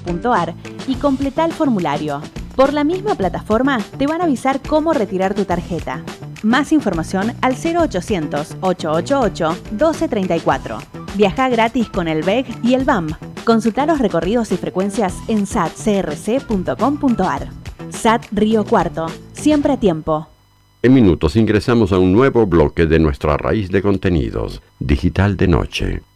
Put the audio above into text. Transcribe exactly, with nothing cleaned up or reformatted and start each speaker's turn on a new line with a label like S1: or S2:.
S1: punto ar y completá el formulario. Por la misma plataforma te van a avisar cómo retirar tu tarjeta. Más información al cero ochocientos, ochocientos ochenta y ocho, doce treinta y cuatro. Viaja gratis con el B E G y el B A M. Consulta los recorridos y frecuencias en sat c r c punto com punto ar. S A T Río Cuarto, siempre a tiempo.
S2: En minutos ingresamos a un nuevo bloque de nuestra raíz de contenidos, Digital de Noche.